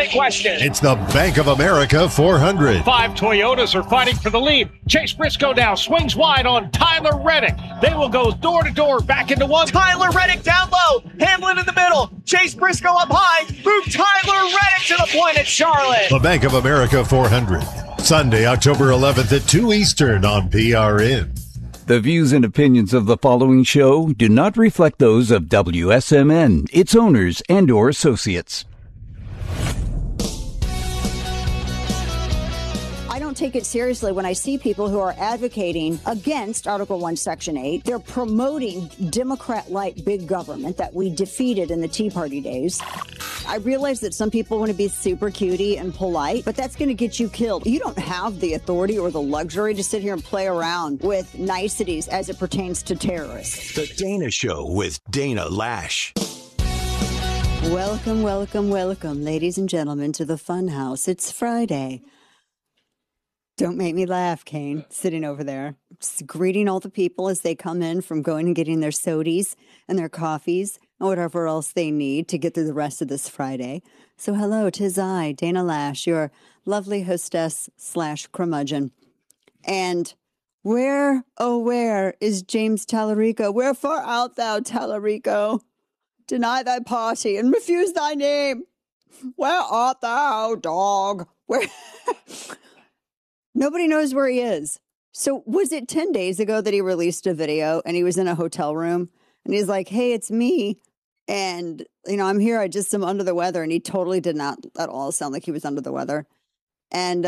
question. It's the Bank of America 400. 5 Toyotas are fighting for the lead. Chase Briscoe now swings wide on Tyler Reddick. They will go door to door back into one. Tyler Reddick down low. Hamlin in the middle. Chase Briscoe up high. Move Tyler Reddick to the point at Charlotte. The Bank of America 400. Sunday, October 11th at 2 Eastern on PRN. The views and opinions of the following show do not reflect those of WSMN, its owners, and/or associates. I don't take it seriously when I see people who are advocating against Article 1, Section 8. They're promoting Democrat-like big government that we defeated in the Tea Party days. I realize that some people want to be super cutie and polite, but that's going to get you killed. You don't have the authority or the luxury to sit here and play around with niceties as it pertains to terrorists. The Dana Show with Dana Lash. Welcome, welcome, welcome, ladies and gentlemen, to the Funhouse. It's Friday. Don't make me laugh, Kane, sitting over there, just greeting all the people as they come in from going and getting their sodies and their coffees and whatever else they need to get through the rest of this Friday. So hello, 'tis I, Dana Lash, your lovely hostess / curmudgeon. And where, oh where, is James Tallarico? Wherefore art thou, Tallarico? Deny thy party and refuse thy name. Where art thou, dog? Where... Nobody knows where he is. So was it 10 days ago that he released a video and he was in a hotel room and he's like, hey, it's me. And, I'm here. I just am under the weather. And he totally did not at all sound like he was under the weather. And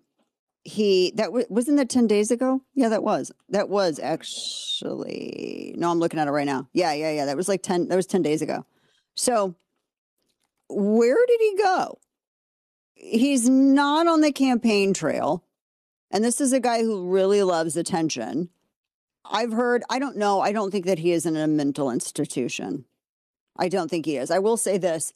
wasn't that 10 days ago? Yeah, that was actually, no, I'm looking at it right now. Yeah. That was 10 days ago. So where did he go? He's not on the campaign trail. And this is a guy who really loves attention. I've heard, I don't know, I don't think that he is in a mental institution. I don't think he is. I will say this.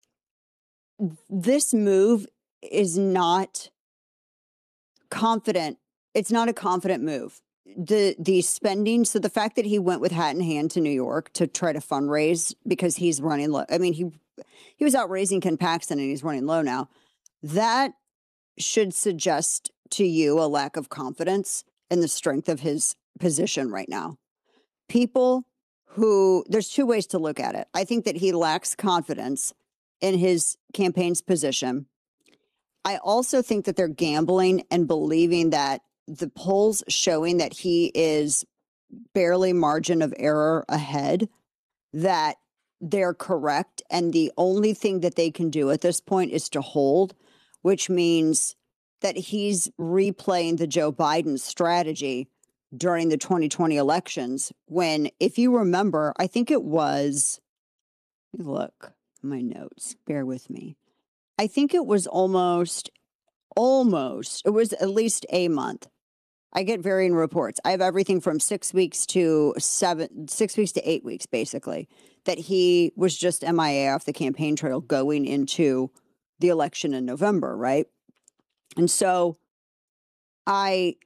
This move is not confident. It's not a confident move. The spending, so the fact that he went with hat in hand to New York to try to fundraise because he's running low. I mean, he was out raising Ken Paxton and he's running low now. That should suggest to you a lack of confidence in the strength of his position right now. People who, there's two ways to look at it. I think that he lacks confidence in his campaign's position. I also think that they're gambling and believing that the polls showing that he is barely margin of error ahead, that they're correct. And the only thing that they can do at this point is to hold, which means that he's replaying the Joe Biden strategy during the 2020 elections when, if you remember, I think it was, look, my notes, bear with me. I think it was almost, it was at least a month. I get varying reports. I have everything from 6 weeks to 8 weeks, basically, that he was just MIA off the campaign trail going into the election in November, right? And so it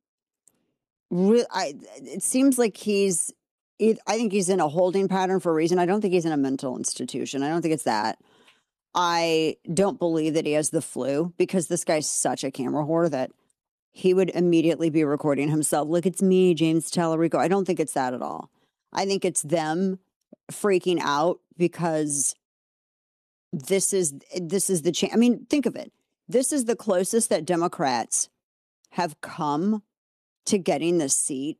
seems like I think he's in a holding pattern for a reason. I don't think he's in a mental institution. I don't think it's that. I don't believe that he has the flu because this guy's such a camera whore that he would immediately be recording himself. Look, it's me, James Tallarico. I don't think it's that at all. I think it's them freaking out because this is the chance. I mean, think of it. This is the closest that Democrats have come to getting the seat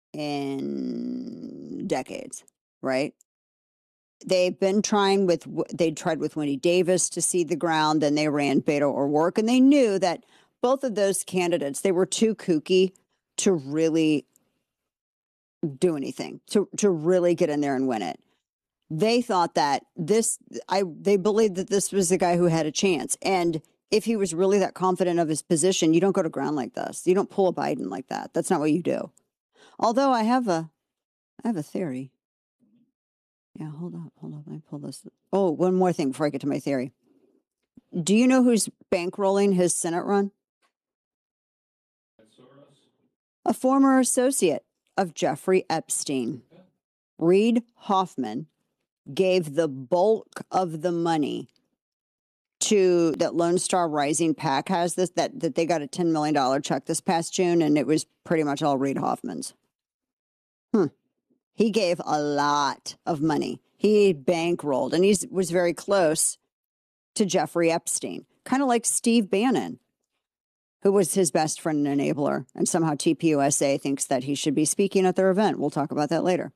in decades, right? They've been they tried with Wendy Davis to seed the ground, then they ran Beto O'Rourke, and they knew that both of those candidates, they were too kooky to really do anything, to really get in there and win it. They thought that they believed that this was the guy who had a chance. And if he was really that confident of his position, you don't go to ground like this. You don't pull a Biden like that. That's not what you do. Although I have a theory. Yeah, hold up. Let me pull this. Oh, one more thing before I get to my theory. Do you know who's bankrolling his Senate run? A former associate of Jeffrey Epstein. Reid Hoffman gave the bulk of the money that Lone Star Rising PAC has this, that they got a $10 million check this past June, and it was pretty much all Reid Hoffman's. He gave a lot of money. He bankrolled, and he was very close to Jeffrey Epstein, kind of like Steve Bannon, who was his best friend and enabler. And somehow TPUSA thinks that he should be speaking at their event. We'll talk about that later.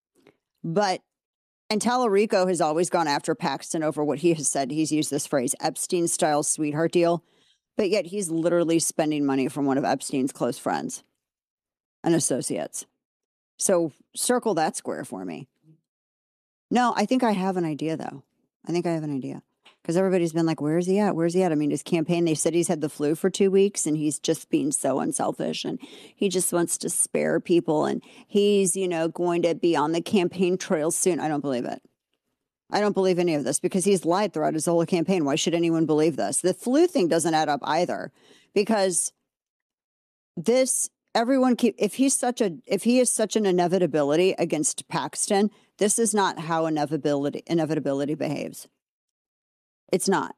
And Tallarico has always gone after Paxton over what he has said. He's used this phrase, Epstein-style sweetheart deal. But yet he's literally spending money from one of Epstein's close friends and associates. So circle that square for me. No, I think I have an idea, though. I think I have an idea. Because everybody's been like, where is he at? Where's he at? I mean, his campaign, they said he's had the flu for 2 weeks and he's just being so unselfish and he just wants to spare people and he's, going to be on the campaign trail soon. I don't believe it. I don't believe any of this because he's lied throughout his whole campaign. Why should anyone believe this? The flu thing doesn't add up either because if he is such an inevitability against Paxton, this is not how inevitability behaves. It's not.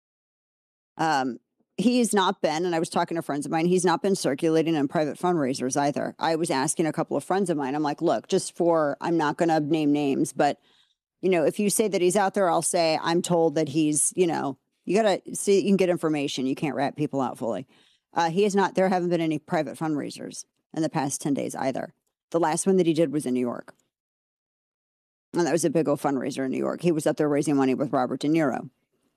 He's not been, and I was talking to friends of mine, he's not been circulating in private fundraisers either. I was asking a couple of friends of mine, I'm like, look, I'm not going to name names, but, if you say that he's out there, I'll say, I'm told that he's, you got to see, you can get information. You can't rat people out fully. He is not, there haven't been any private fundraisers in the past 10 days either. The last one that he did was in New York. And that was a big old fundraiser in New York. He was up there raising money with Robert De Niro.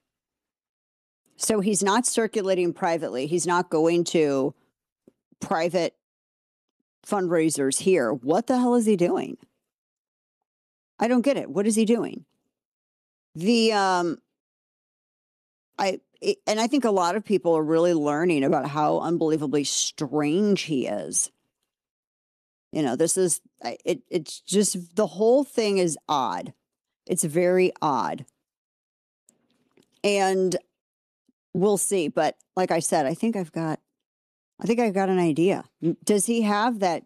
So he's not circulating privately. He's not going to private fundraisers here. What the hell is he doing? I don't get it. What is he doing? I think a lot of people are really learning about how unbelievably strange he is. It's just, the whole thing is odd. It's very odd. And we'll see. But like I said, I think I've got an idea. Does he have that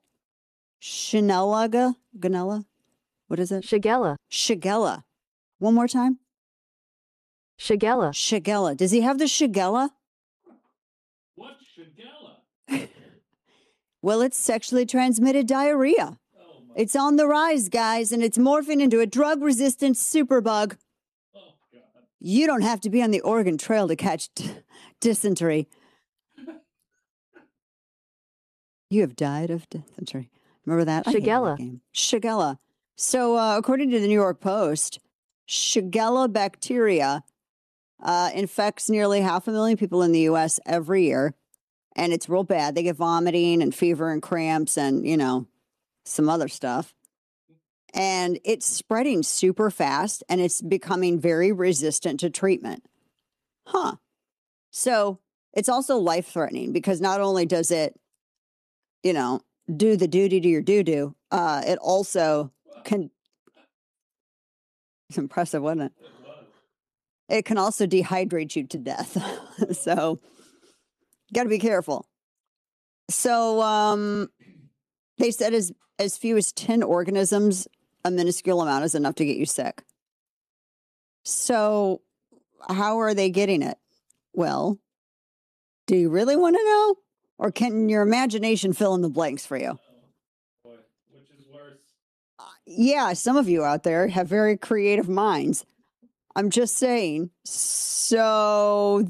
Ganella? What is it? Shigella. One more time. Shigella. Does he have the Shigella? What's Shigella? Well, it's sexually transmitted diarrhea. It's on the rise, guys, and it's morphing into a drug-resistant superbug. Oh, God. You don't have to be on the Oregon Trail to catch dysentery. You have died of dysentery. Remember that? Shigella. So, according to the New York Post, Shigella bacteria infects nearly 500,000 people in the U.S. every year. And it's real bad. They get vomiting and fever and cramps and, some other stuff. And it's spreading super fast and it's becoming very resistant to treatment. So it's also life-threatening because not only does it, do the duty to your doo-doo, it also can... It's impressive, wasn't it? It can also dehydrate you to death. So... got to be careful. So they said as few as 10 organisms, a minuscule amount is enough to get you sick. So how are they getting it? Well, do you really want to know? Or can your imagination fill in the blanks for you? Boy, which is worse? Yeah, some of you out there have very creative minds. I'm just saying. So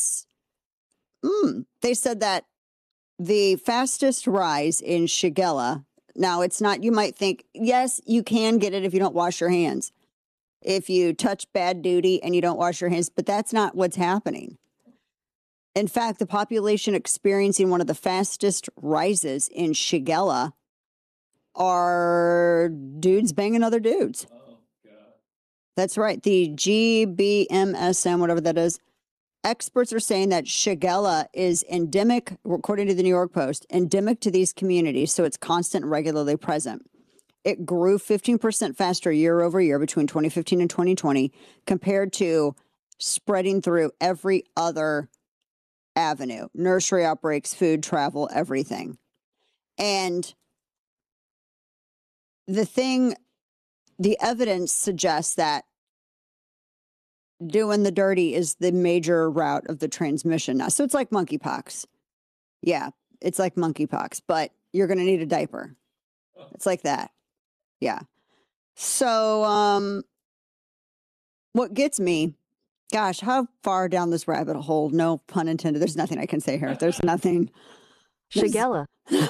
they said that the fastest rise in Shigella, now it's not, you might think, yes, you can get it if you don't wash your hands. If you touch bad duty and you don't wash your hands, but that's not what's happening. In fact, the population experiencing one of the fastest rises in Shigella are dudes banging other dudes. Oh, God. That's right. The GBMSM, whatever that is. Experts are saying that Shigella is endemic, according to the New York Post, endemic to these communities, so it's constant and regularly present. It grew 15% faster year over year between 2015 and 2020 compared to spreading through every other avenue, nursery outbreaks, food, travel, everything. And the evidence suggests that doing the dirty is the major route of the transmission now. So it's like monkeypox. Yeah, it's like monkeypox, but you're going to need a diaper. It's like that. Yeah. So what gets me, gosh, how far down this rabbit hole? No pun intended. There's nothing I can say here. There's nothing. Shigella.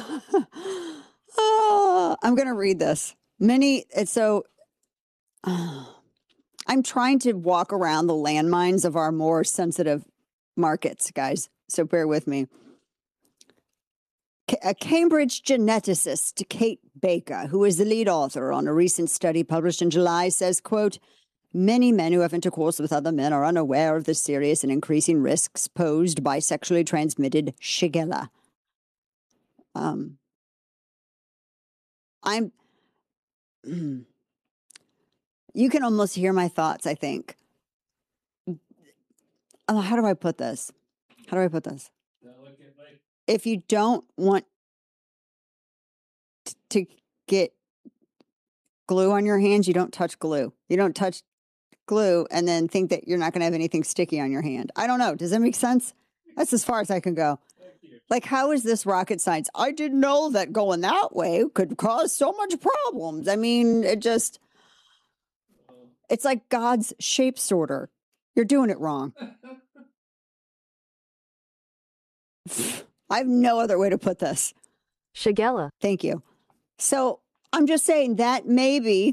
I'm going to read this. I'm trying to walk around the landmines of our more sensitive markets, guys. So bear with me. A Cambridge geneticist, Kate Baker, who is the lead author on a recent study published in July, says, quote, many men who have intercourse with other men are unaware of the serious and increasing risks posed by sexually transmitted Shigella. You can almost hear my thoughts, I think. How do I put this? If you don't want to get glue on your hands, you don't touch glue. You don't touch glue and then think that you're not going to have anything sticky on your hand. I don't know. Does that make sense? That's as far as I can go. Like, how is this rocket science? I didn't know that going that way could cause so much problems. I mean, it's like God's shape sorter. You're doing it wrong. I have no other way to put this. Shigella. Thank you. So I'm just saying that maybe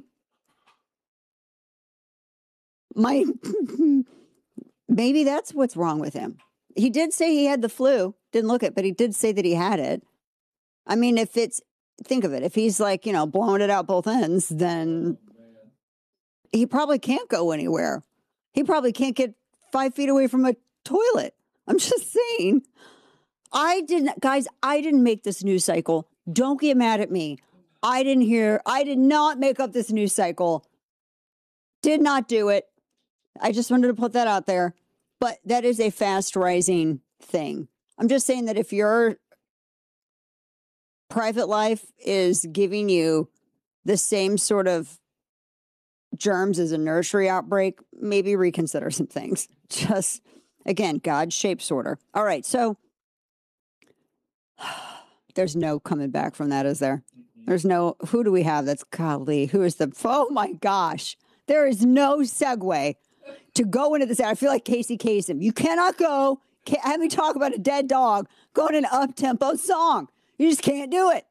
maybe that's what's wrong with him. He did say he had the flu. Didn't look it, but he did say that he had it. I mean, think of it. If he's like, blowing it out both ends, then he probably can't go anywhere. He probably can't get 5 feet away from a toilet. I'm just saying. I didn't make this news cycle. Don't get mad at me. I did not make up this news cycle. Did not do it. I just wanted to put that out there. But that is a fast rising thing. I'm just saying that if your private life is giving you the same sort of germs as a nursery outbreak, maybe reconsider some things. Just, again, God's shape sorter. All right, so there's no coming back from that, is there? There's no, who do we have that's, golly, oh my gosh. There is no segue to go into this. I feel like Casey Kasem. You cannot go, have me talk about a dead dog going in an up-tempo song. You just can't do it.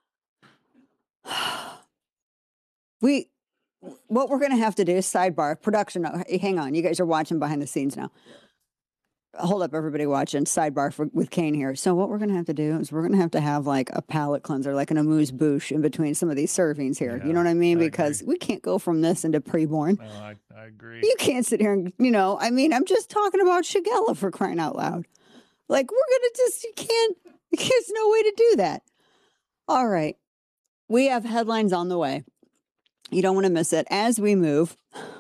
What we're going to have to do is sidebar, production. Hang on, you guys are watching behind the scenes now. Hold up, everybody watching. Sidebar with Kane here. So what we're going to have to do is we're going to have like a palate cleanser, like an amuse-bouche in between some of these servings here. Yeah, you know what I mean? Because we can't go from this into preborn. No, I agree. You can't sit here and, I'm just talking about Shigella for crying out loud. Like, there's no way to do that. All right. We have headlines on the way. You don't want to miss it. As we move,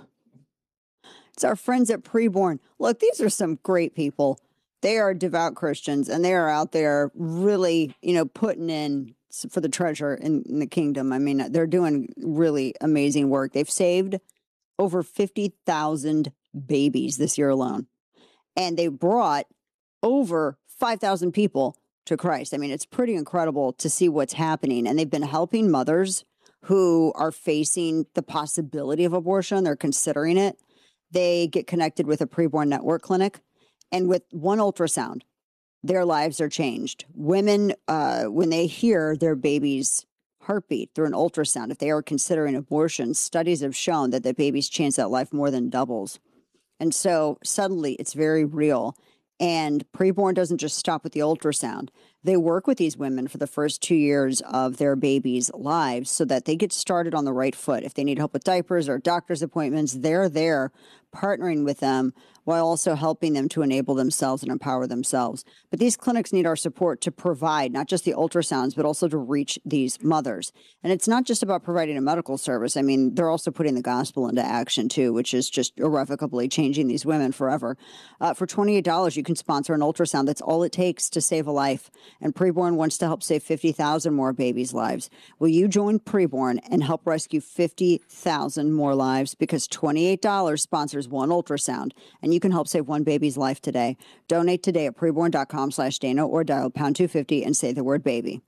it's our friends at Preborn. Look, these are some great people. They are devout Christians, and they are out there really, putting in for the treasure in the kingdom. I mean, they're doing really amazing work. They've saved over 50,000 babies this year alone, and they brought over 5,000 people to Christ. I mean, it's pretty incredible to see what's happening, and they've been helping mothers who are facing the possibility of abortion. They're considering it. They get connected with a preborn network clinic, and with one ultrasound, their lives are changed. Women, when they hear their baby's heartbeat through an ultrasound, if they are considering abortion, studies have shown that the baby's chance at life more than doubles. And so suddenly it's very real. And Preborn doesn't just stop with the ultrasound. They work with these women for the first 2 years of their baby's lives so that they get started on the right foot. If they need help with diapers or doctor's appointments, they're there partnering with them while also helping them to enable themselves and empower themselves. But these clinics need our support to provide not just the ultrasounds, but also to reach these mothers. And it's not just about providing a medical service. I mean, they're also putting the gospel into action too, which is just irrevocably changing these women forever. For $28, you can sponsor an ultrasound. That's all it takes to save a life. And Preborn wants to help save 50,000 more babies' lives. Will you join Preborn and help rescue 50,000 more lives? Because $28 sponsors is one ultrasound, and you can help save one baby's life today. Donate today at preborn.com/Dana or dial pound 250 and say the word baby.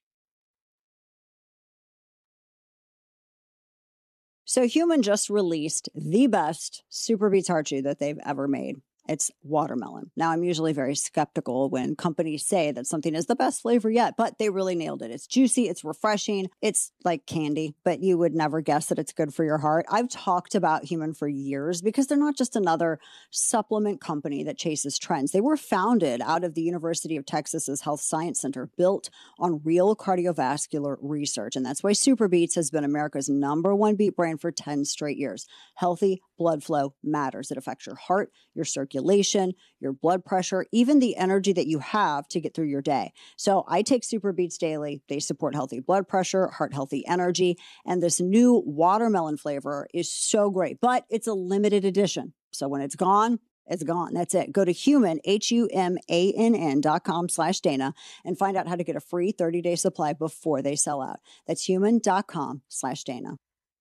So Human just released the best Super Beets Heart Chew that they've ever made. It's watermelon. Now, I'm usually very skeptical when companies say that something is the best flavor yet, but they really nailed it. It's juicy. It's refreshing. It's like candy, but you would never guess that it's good for your heart. I've talked about Human for years because they're not just another supplement company that chases trends. They were founded out of the University of Texas's Health Science Center, built on real cardiovascular research. And that's why Super Beets has been America's #1 beet brand for 10 straight years. Healthy blood flow matters. It affects your heart, your circulation, your blood pressure, even the energy that you have to get through your day. So I take Super Beets daily. They support healthy blood pressure, heart healthy energy, and this new watermelon flavor is so great, but it's a limited edition. So when it's gone, it's gone. That's it. Go to Human, HUMANN.com/Dana and find out how to get a free 30-day supply before they sell out. That's human.com/Dana.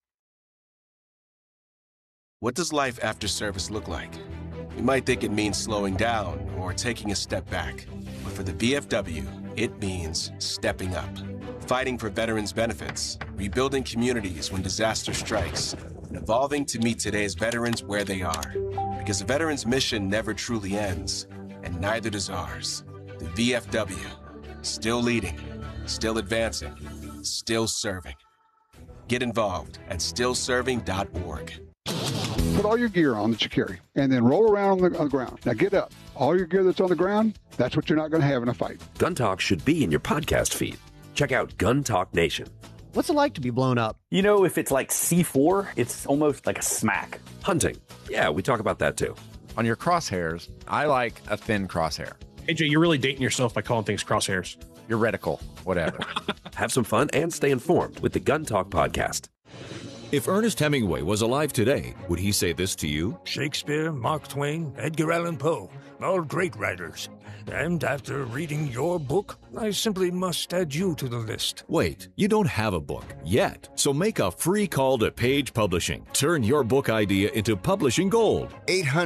What does life after service look like? You might think it means slowing down or taking a step back. But for the VFW, it means stepping up. Fighting for veterans' benefits, rebuilding communities when disaster strikes, and evolving to meet today's veterans where they are. Because a veteran's mission never truly ends, and neither does ours. The VFW, still leading, still advancing, still serving. Get involved at stillserving.org. Put all your gear on that you carry, and then roll around on the ground. Now get up. All your gear that's on the ground, that's what you're not going to have in a fight. Gun Talk should be in your podcast feed. Check out Gun Talk Nation. What's it like to be blown up? You know, if it's like C4, it's almost like a smack. Hunting. Yeah, we talk about that too. On your crosshairs, I like a thin crosshair. AJ, you're really dating yourself by calling things crosshairs. Your reticle, whatever. Have some fun and stay informed with the Gun Talk podcast. If Ernest Hemingway was alive today, would he say this to you? Shakespeare, Mark Twain, Edgar Allan Poe, all great writers. And after reading your book, I simply must add you to the list. Wait, you don't have a book yet. So make a free call to Page Publishing. Turn your book idea into publishing gold.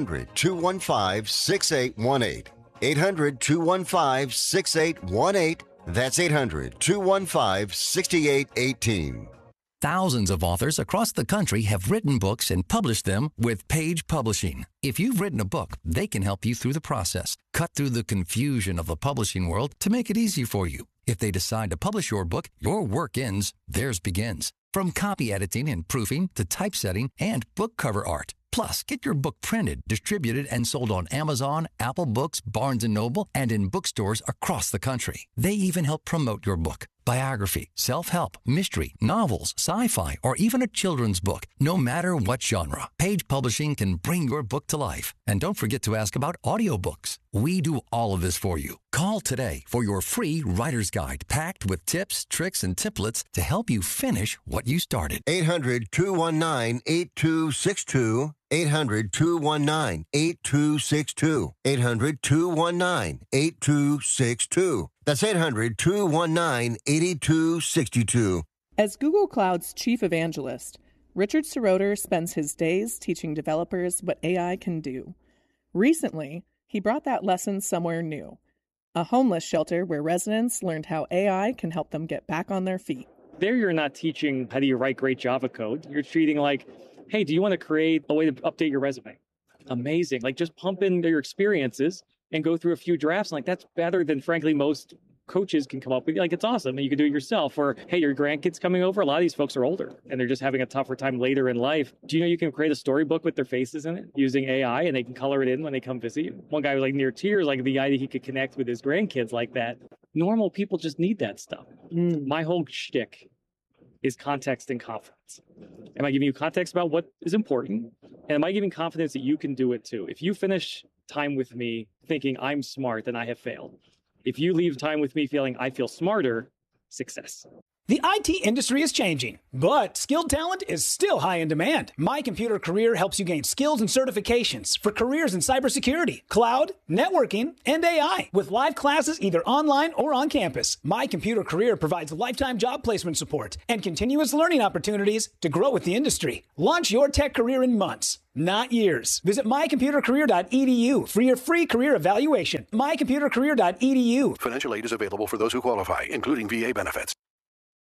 800-215-6818. 800-215-6818. That's 800-215-6818. Thousands of authors across the country have written books and published them with Page Publishing. If you've written a book, they can help you through the process. Cut through the confusion of the publishing world to make it easy for you. If they decide to publish your book, your work ends, theirs begins. From copy editing and proofing to typesetting and book cover art. Plus, get your book printed, distributed, and sold on Amazon, Apple Books, Barnes & Noble, and in bookstores across the country. They even help promote your book. Biography, self-help, mystery, novels, sci-fi, or even a children's book. No matter what genre, Page Publishing can bring your book to life. And don't forget to ask about audiobooks. We do all of this for you. Call today for your free writer's guide packed with tips, tricks, and templates to help you finish what you started. 800-219-8262. 800-219-8262. 800-219-8262. That's 800-219-8262. As Google Cloud's chief evangelist, Richard Seroter spends his days teaching developers what AI can do. Recently, he brought that lesson somewhere new, a homeless shelter where residents learned how AI can help them get back on their feet. There you're not teaching how do you write great Java code. You're treating like, hey, do you want to create a way to update your resume? Amazing. Like just pump in your experiences and go through a few drafts. Like that's better than frankly most coaches can come up with. Like it's awesome and you can do it yourself. Or hey, your grandkids coming over. A lot of these folks are older and they're just having a tougher time later in life. Do you know you can create a storybook with their faces in it using AI and they can color it in when they come visit you? One guy was like near tears, like the idea he could connect with his grandkids like that. Normal people just need that stuff. My whole shtick is context and confidence. Am I giving you context about what is important? And am I giving confidence that you can do it too? If you finish time with me thinking I'm smart, then I have failed. If you leave time with me feeling I feel smarter, success. The IT industry is changing, but skilled talent is still high in demand. My Computer Career helps you gain skills and certifications for careers in cybersecurity, cloud, networking, and AI. With live classes either online or on campus, My Computer Career provides lifetime job placement support and continuous learning opportunities to grow with the industry. Launch your tech career in months, not years. Visit mycomputercareer.edu for your free career evaluation. mycomputercareer.edu. Financial aid is available for those who qualify, including VA benefits.